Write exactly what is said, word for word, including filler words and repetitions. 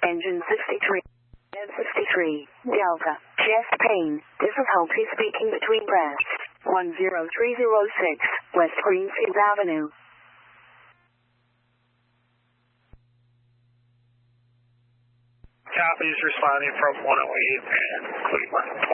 Engine sixty-three. sixty-three. Delta. Chest pain. Difficulty speaking between breaths. one zero three zero six. West Greenfield Avenue. Copies responding from one oh eight and Cleveland.